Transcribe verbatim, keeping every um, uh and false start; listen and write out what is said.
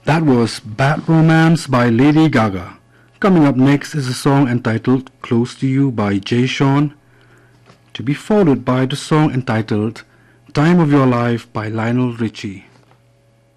That was Bad Romance by Lady Gaga. Coming up next is a song entitled Close to You by Jay Sean, to be followed by the song entitled Time of Your Life by Lionel Richie.